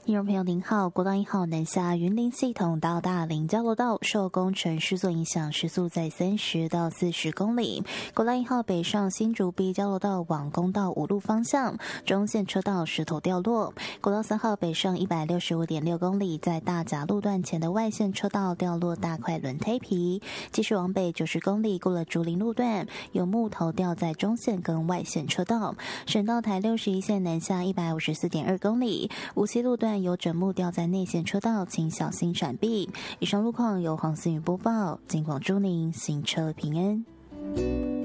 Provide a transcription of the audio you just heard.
听众朋友您好，国道1号南下云林系统到大林交流道受工程施作影响，时速在30到40公里。国道1号北上新竹 B 交流道往公道5路方向，中线车道石头掉落。国道3号北上 165.6 公里，在大甲路段前的外线车道掉落大块轮胎皮。继续往北90公里，过了竹林路段，有木头掉在中线跟外线车道。省道台61线南下 154.2 公里，无锡路段有枕木掉在内线车道，请小心闪避。以上路况由黄思雨播报，金广祝您行车平安。